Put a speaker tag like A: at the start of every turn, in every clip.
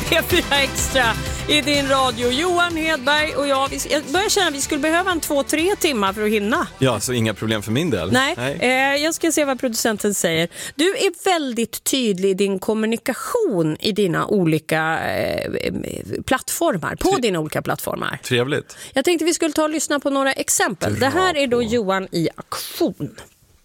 A: P4 Extra i din radio. Johan Hedberg och jag börjar känna att vi skulle behöva 2-3 timmar för att hinna.
B: Ja, så inga problem för min del.
A: Nej. Jag ska se vad producenten säger. Du är väldigt tydlig i din kommunikation i dina olika plattformar, på dina olika plattformar.
B: Trevligt.
A: Jag tänkte vi skulle ta och lyssna på några exempel. Det här är då Johan i aktion.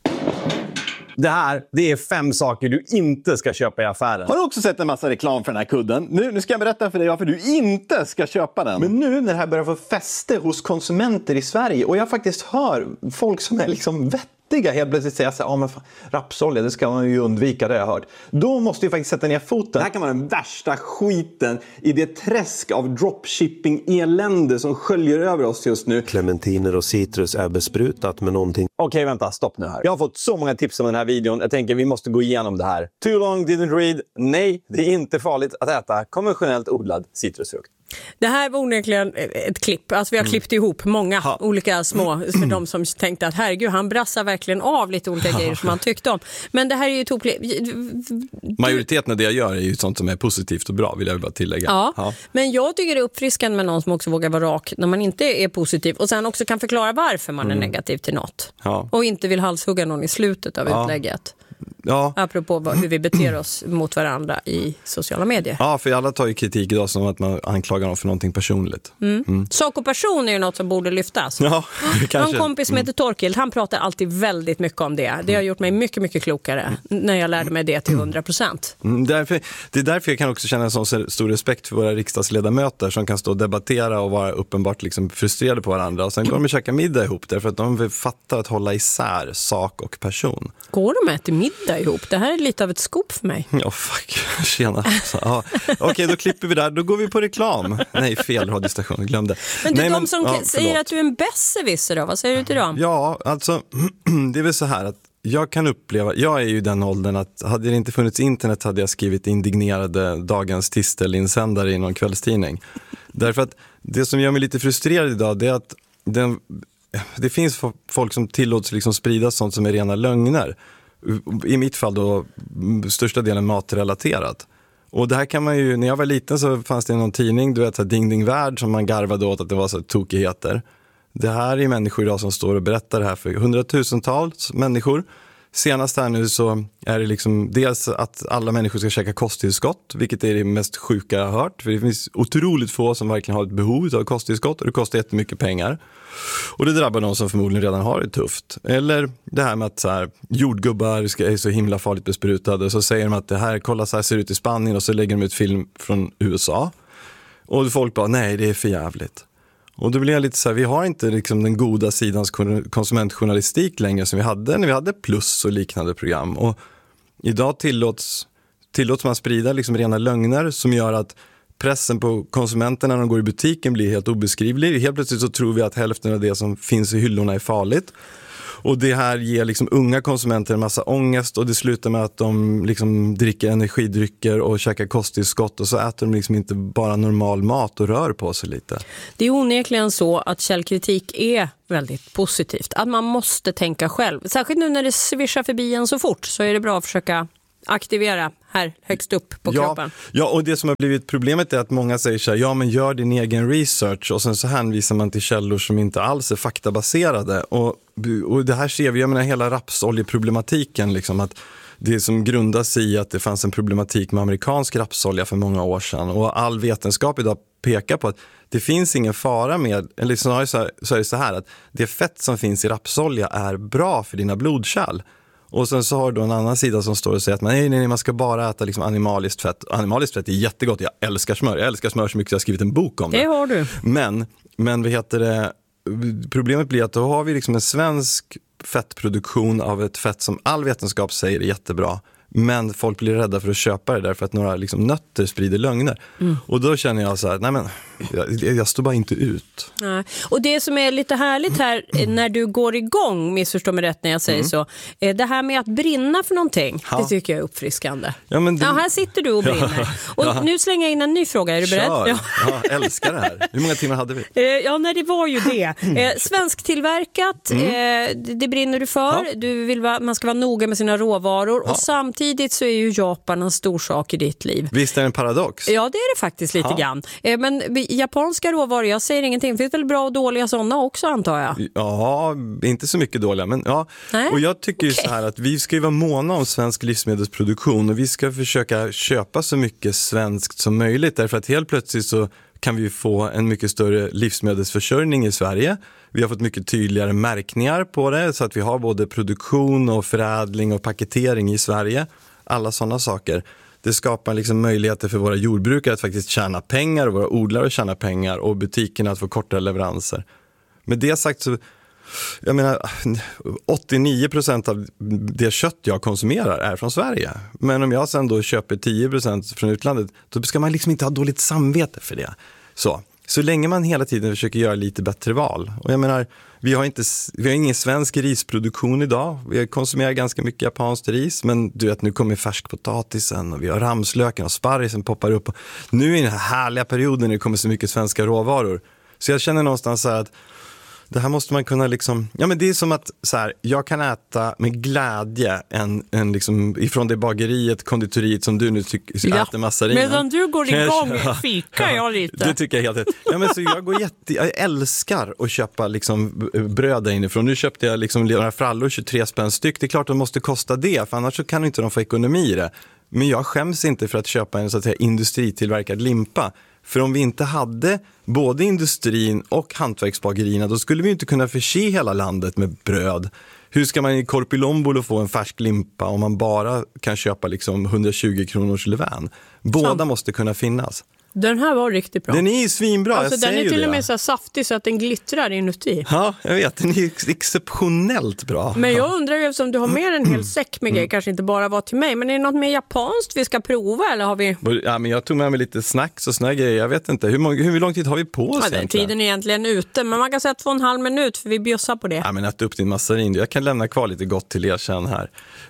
C: Det är 5 saker du inte ska köpa i affären.
D: Har du också sett en massa reklam för den här kudden? Nu ska jag berätta för dig varför du inte ska köpa den.
C: Men nu när det här börjar få fäste hos konsumenter i Sverige och jag faktiskt hör folk som är liksom vettiga helt plötsligt säga så här, men rapsolja, det ska man ju undvika, det har jag hört. Då måste vi faktiskt sätta ner foten.
D: Det här kan vara den värsta skiten i det träsk av dropshipping-elände som sköljer över oss just nu.
E: Clementiner och citrus är besprutat med någonting.
C: Okej, vänta, stopp nu här. Jag har fått så många tips om den här videon. Jag tänker vi måste gå igenom det här. Too long, didn't read. Nej, det är inte farligt att äta konventionellt odlad citrusfrukt.
A: Det här var onekligen ett klipp. Alltså vi har klippt ihop många olika små för de som tänkte att herregud, han brassar verkligen av lite olika grejer som han tyckte om. Men det här är ju
B: majoriteten av det jag gör är ju sånt som är positivt och bra, vill jag bara tillägga.
A: Ja. Men jag tycker det är uppfriskande med någon som också vågar vara rak när man inte är positiv och sen också kan förklara varför man är negativ till något.
B: Ja.
A: Och inte vill halshugga någon i slutet av utlägget.
B: Ja.
A: Apropå hur vi beter oss mot varandra i sociala medier.
B: Ja, för alla tar ju kritik idag som att man anklagar dem för någonting personligt.
A: Sak och person är ju något som borde lyftas.
B: Ja, kanske.
A: En kompis som heter Torkild, han pratar alltid väldigt mycket om det. Det har gjort mig mycket, mycket klokare när jag lärde mig det till 100%.
B: Det är därför jag kan också känna en sån stor respekt för våra riksdagsledamöter som kan stå och debattera och vara uppenbart liksom frustrerade på varandra. Och sen går de och käka middag ihop därför att de fattar att hålla isär sak och person.
A: Går de äter middag ihop? Det här är lite av ett skop för mig.
B: Ja, fuck. Tjena. Okej, då klipper vi där. Då går vi på reklam. Nej, fel radiostation. Glömde.
A: Men det är de som säger att du är en besserwisser då. Vad säger du till dem?
B: Ja, alltså det är väl så här att jag kan uppleva, jag är ju den åldern att hade det inte funnits internet hade jag skrivit indignerade dagens tistelinsändare i någon kvällstidning. Därför att det som gör mig lite frustrerad idag det är att det finns folk som tillåts liksom sprida sånt som är rena lögner. I mitt fall då största delen matrelaterat. Och det här kan man ju, när jag var liten så fanns det någon tidning, du vet så här Ding Ding Värld som man garvade åt att det var så tokigheter. Det här är människor idag som står och berättar det här för hundratusentals människor. Senast här nu så är det liksom dels att alla människor ska käka kosttillskott, vilket är det mest sjuka jag har hört. För det finns otroligt få som verkligen har ett behov av kosttillskott och det kostar jättemycket pengar. Och det drabbar de som förmodligen redan har det tufft. Eller det här med att så här, jordgubbar är så himla farligt besprutade och så säger de att det här, kolla så här ser det ut i Spanien och så lägger de ut film från USA. Och folk bara, nej det är för jävligt. Och då blir jag lite så här, vi har inte liksom den goda sidans konsumentjournalistik längre som vi hade när vi hade Plus och liknande program. Och idag tillåts man sprida liksom rena lögner som gör att pressen på konsumenterna när de går i butiken blir helt obeskrivlig. Helt plötsligt så tror vi att hälften av det som finns i hyllorna är farligt. Och det här ger liksom unga konsumenter en massa ångest och det slutar med att de liksom dricker energidrycker och käkar kosttillskott och så äter de liksom inte bara normal mat och rör på sig lite.
A: Det är onekligen så att källkritik är väldigt positivt. Att man måste tänka själv. Särskilt nu när det svischar förbi en så fort så är det bra att försöka aktivera här högst upp på kroppen. Ja,
B: och det som har blivit problemet är att många säger så här, ja men gör din egen research och sen så hänvisar man till källor som inte alls är faktabaserade och det här ser vi, jag menar hela rapsoljeproblematiken liksom att det som grundas i att det fanns en problematik med amerikansk rapsolja för många år sedan och all vetenskap idag pekar på att det finns ingen fara med, eller snarare så är det så här att det fett som finns i rapsolja är bra för dina blodkärl. Och sen så har du en annan sida som står och säger att nej, man ska bara äta liksom animaliskt fett. Animaliskt fett är jättegott, jag älskar smör. Jag älskar smör så mycket att jag har skrivit en bok om det.
A: Det har du.
B: Men vad heter det? Problemet blir att då har vi liksom en svensk fettproduktion av ett fett som all vetenskap säger är jättebra. Men folk blir rädda för att köpa det därför att några liksom nötter sprider lögner. Och då känner jag så här, nej men jag står bara inte ut.
A: Nej. Och det som är lite härligt här när du går igång, missförstå mig rätt när jag säger så, det här med att brinna för någonting, det tycker jag är uppfriskande. Ja, här sitter du och brinner. Och nu slänger jag in en ny fråga, är du beredd?
B: Ja, jag älskar det här. Hur många timmar hade vi?
A: Det var ju det. Svensktillverkat, det brinner du för. Du vill man ska vara noga med sina råvaror och samtidigt samtidigt så är ju Japan en stor sak i ditt liv.
B: Visst är det en paradox?
A: Ja, det är det faktiskt lite grann. Men japanska råvaror, jag säger ingenting. Finns väl bra och dåliga sådana också, antar jag?
B: Ja, inte så mycket dåliga. Men ja. Och jag tycker ju så här att vi ska ju vara måna om svensk livsmedelsproduktion. Och vi ska försöka köpa så mycket svenskt som möjligt. Därför att helt plötsligt så kan vi få en mycket större livsmedelsförsörjning i Sverige. Vi har fått mycket tydligare märkningar på det så att vi har både produktion och förädling och paketering i Sverige. Alla sådana saker. Det skapar liksom möjligheter för våra jordbrukare att faktiskt tjäna pengar och våra odlare att tjäna pengar och butikerna att få kortare leveranser. Med det sagt så, jag menar 89% av det kött jag konsumerar är från Sverige. Men om jag sen då köper 10% från utlandet, då ska man liksom inte ha dåligt samvete för det. Så länge man hela tiden försöker göra lite bättre val. Och jag menar, vi har ingen svensk risproduktion idag. Vi konsumerar ganska mycket japanskt ris. Men du vet, nu kommer färskpotatisen och vi har ramslöken och sparrisen poppar upp. Och nu är den här härliga perioden när det kommer så mycket svenska råvaror. Så jag känner någonstans så här att det här måste man kunna liksom... Ja, men det är som att så här, jag kan äta med glädje en liksom, ifrån det bageriet, konditoriet som du nu äter massarinen.
A: Medan du går igång fikar jag lite.
B: Det tycker jag helt rätt. Ja, men så jag älskar att köpa liksom bröd där inifrån. Nu köpte jag liksom några frallor, 23 spänn styck. Det är klart att de måste kosta det, för annars så kan inte de få ekonomi i det. Men jag skäms inte för att köpa en så att säga industritillverkad limpa. För om vi inte hade både industrin och hantverksbagerierna, då skulle vi inte kunna förse hela landet med bröd. Hur ska man i Korpilombolo få en färsk limpa om man bara kan köpa liksom 120 kronors levän? Båda måste kunna finnas.
A: Den här var riktigt bra.
B: Den är ju svinbra,
A: alltså,
B: jag säger
A: den är till
B: det.
A: och med så saftig så att den glittrar inuti.
B: Ja, jag vet. Den är exceptionellt bra.
A: Men jag undrar ju, eftersom du har med en hel säck med grejer, kanske inte bara var till mig, men är det något mer japanskt vi ska prova, eller har vi...
B: Ja, men jag tog med mig lite snacks och såna grejer. Jag vet inte. Hur lång tid har vi på oss egentligen?
A: Tiden är egentligen ute, men man kan säga 2,5 minut för vi bjussar på det.
B: Ja, men ät upp din massarin. Jag kan lämna kvar lite gott till er sen här.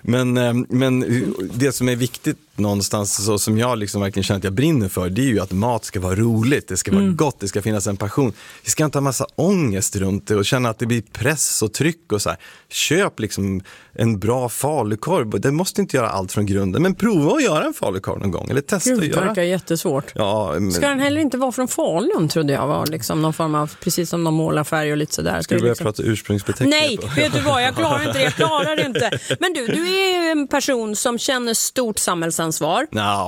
B: Men det som är viktigt någonstans, så som jag liksom verkligen känner att jag brinner för, det är ju att mat ska vara roligt, det ska vara gott, det ska finnas en passion. Vi ska inte ha massa ångest runt det och känna att det blir press och tryck och så här. Köp liksom en bra falukorv. Det måste inte göra allt från grunden, men prova att göra en falukorv någon gång, eller testa att göra.
A: Det verkar jättesvårt.
B: Ja, men...
A: Ska den heller inte vara från Falun, trodde jag var liksom någon form av, precis som de målar färg och lite sådär.
B: Ska du börja
A: liksom...
B: prata ursprungsbeteckningar?
A: Nej, vet du vad, jag klarar inte det, jag klarar det inte. Men du är en person som känner stort samhällsansvar.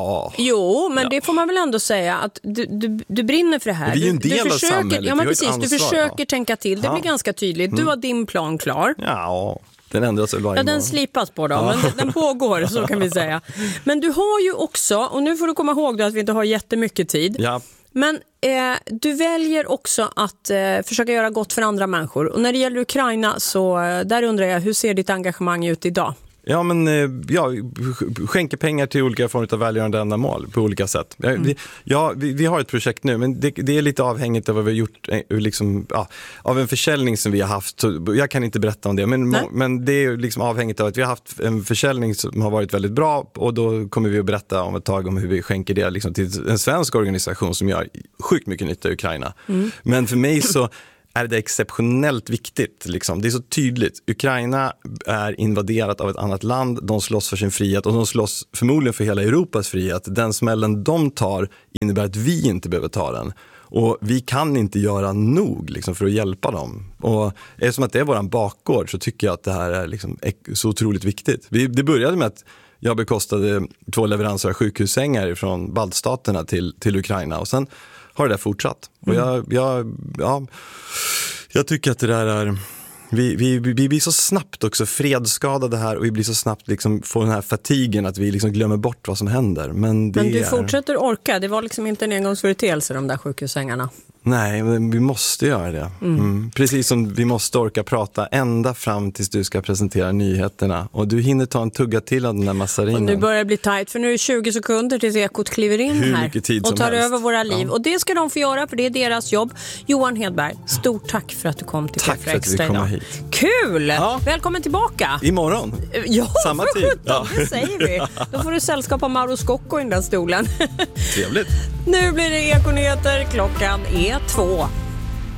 A: Jo, men det får man väl ändå säga att du brinner för det här.
B: Vi är ju en del av samhället.
A: Ja, men precis, du försöker tänka till. Det blir ganska tydligt. Du har din plan klar.
B: Ja, den ändras väl varje
A: den slipas på då, men den pågår, så kan vi säga. Men du har ju också, och nu får du komma ihåg då att vi inte har jättemycket tid.
B: Ja.
A: Men du väljer också att försöka göra gott för andra människor. Och när det gäller Ukraina, så där undrar jag, hur ser ditt engagemang ut idag?
B: Ja, men skänker pengar till olika former av välgörande ändamål på olika sätt. Vi har ett projekt nu, men det är lite avhängigt av vad vi har gjort, liksom, av en försäljning som vi har haft. Så jag kan inte berätta om det, men det är liksom avhängigt av att vi har haft en försäljning som har varit väldigt bra, och då kommer vi att berätta om ett tag om hur vi skänker det liksom till en svensk organisation som gör sjukt mycket nytta i Ukraina. Men för mig så är det exceptionellt viktigt. Liksom. Det är så tydligt. Ukraina är invaderat av ett annat land. De slåss för sin frihet, och de slåss förmodligen för hela Europas frihet. Den smällen de tar innebär att vi inte behöver ta den. Och vi kan inte göra nog liksom, för att hjälpa dem. Och eftersom att det är våran bakgård, så tycker jag att det här är liksom så otroligt viktigt. Det började med att jag bekostade 2 leveranser av sjukhussängar från baltstaterna till Ukraina, och sen har det där fortsatt. Och jag tycker att det där är... Vi blir så snabbt också fredsskadade här, och vi blir så snabbt liksom får den här fatigen att vi liksom glömmer bort vad som händer. Men du
A: fortsätter orka. Det var liksom inte en engångsföreteelse, de där sjukhussängarna.
B: Nej, men vi måste göra det. Precis som vi måste orka prata ända fram tills du ska presentera nyheterna. Och du hinner ta en tugga till av den där massarinen.
A: Och nu börjar det bli tajt, för nu är det 20 sekunder tills Ekot kliver in här och tar över våra liv. Och det ska de få göra, för det är deras jobb. Johan Hedberg, stort tack för att du kom till Kaffe Extra idag. Hit. Kul! Ja. Välkommen tillbaka.
B: Imorgon.
A: Ja,
B: samma tid.
A: Det säger vi. Då får du sällskap av Mauro Scocco i den där stolen.
B: Trevligt.
A: Nu blir det Ekonyheter, klockan är 2.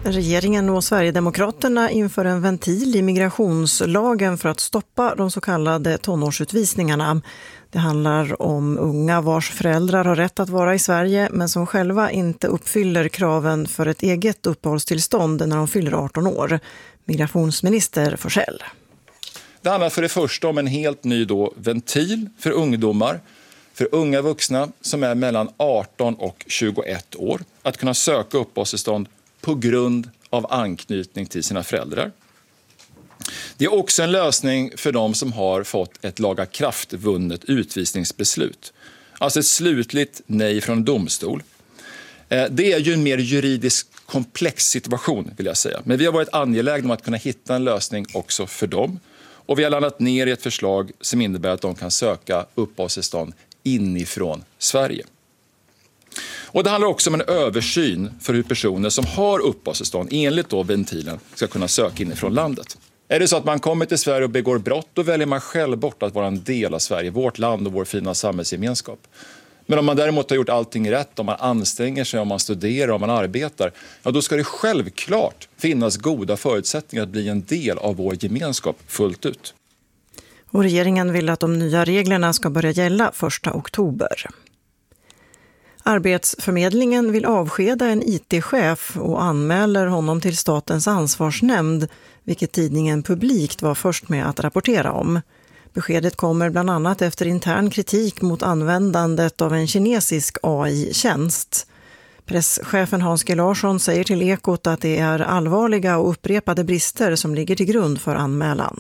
F: Regeringen och Sverigedemokraterna inför en ventil i migrationslagen för att stoppa de så kallade tonårsutvisningarna. Det handlar om unga vars föräldrar har rätt att vara i Sverige men som själva inte uppfyller kraven för ett eget uppehållstillstånd när de fyller 18 år. Migrationsminister Forssell.
G: Det handlar för det första om en helt ny ventil för ungdomar, för unga vuxna som är mellan 18 och 21 år, att kunna söka uppehållstillstånd på grund av anknytning till sina föräldrar. Det är också en lösning för de som har fått ett lagakraftvunnet utvisningsbeslut. Alltså ett slutligt nej från domstol. Det är ju en mer juridisk komplex situation vill jag säga. Men vi har varit angelägna om att kunna hitta en lösning också för dem. Och vi har landat ner i ett förslag som innebär att de kan söka uppehållstillstånd inifrån Sverige. Och det handlar också om en översyn för hur personer som har uppehållstillstånd enligt ventilen ska kunna söka inifrån landet. Är det så att man kommer till Sverige och begår brott, då väljer man själv bort att vara en del av Sverige, vårt land och vår fina samhällsgemenskap. Men om man däremot har gjort allting rätt, om man anstränger sig, om man studerar, om man arbetar, ja, då ska det självklart finnas goda förutsättningar att bli en del av vår gemenskap fullt ut.
F: Och regeringen vill att de nya reglerna ska börja gälla 1 oktober. Arbetsförmedlingen vill avskeda en IT-chef och anmäler honom till Statens ansvarsnämnd, vilket tidningen Publikt var först med att rapportera om. Beskedet kommer bland annat efter intern kritik mot användandet av en kinesisk AI-tjänst. Presschefen Hans G. Larsson säger till Ekot att det är allvarliga och upprepade brister som ligger till grund för anmälan.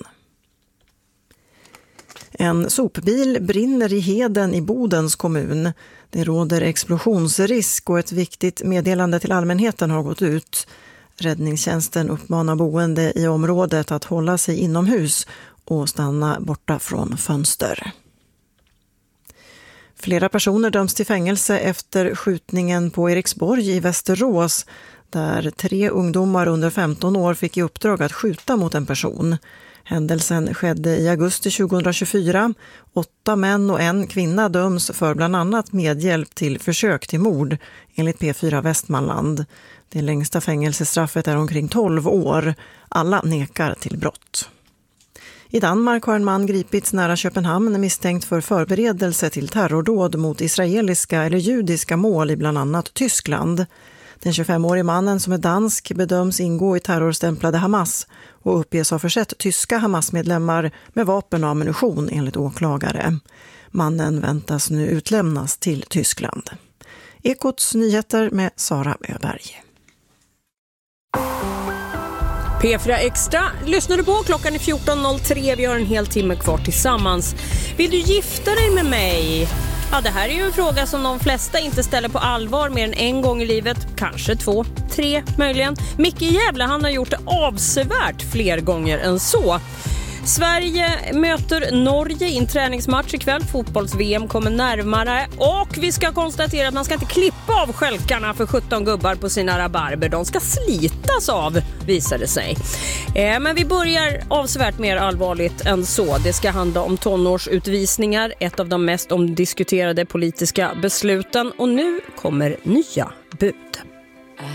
F: En sopbil brinner i Heden i Bodens kommun. Det råder explosionsrisk och ett viktigt meddelande till allmänheten har gått ut. Räddningstjänsten uppmanar boende i området att hålla sig inomhus och stanna borta från fönster. Flera personer döms till fängelse efter skjutningen på Eriksborg i Västerås, där 3 ungdomar under 15 år fick i uppdrag att skjuta mot en person. Händelsen skedde i augusti 2024. 8 män och 1 kvinna döms för bland annat medhjälp till försök till mord, enligt P4 Västmanland. Det längsta fängelsestraffet är omkring 12 år. Alla nekar till brott. I Danmark har en man gripits nära Köpenhamn misstänkt för förberedelse till terrordåd mot israeliska eller judiska mål i bland annat Tyskland. Den 25-årige mannen som är dansk bedöms ingå i terrorstämplade Hamas och uppges ha försett tyska Hamas-medlemmar med vapen och ammunition enligt åklagare. Mannen väntas nu utlämnas till Tyskland. Ekots nyheter med Sara Öberg.
A: P4 Extra lyssnar du på, klockan är 14.03, vi har en hel timme kvar tillsammans. Vill du gifta dig med mig? Ja, det här är ju en fråga som de flesta inte ställer på allvar mer än en gång i livet. Kanske 2, 3 möjligen. Micke Jävla, han har gjort det avsevärt fler gånger än så. Sverige möter Norge i en träningsmatch ikväll. Fotbolls-VM kommer närmare. Och vi ska konstatera att man ska inte klippa av skälkarna för 17 gubbar på sina rabarber. De ska slitas av, visar det sig. Men vi börjar avsevärt mer allvarligt än så. Det ska handla om tonårsutvisningar. Ett av de mest omdiskuterade politiska besluten. Och nu kommer nya bud.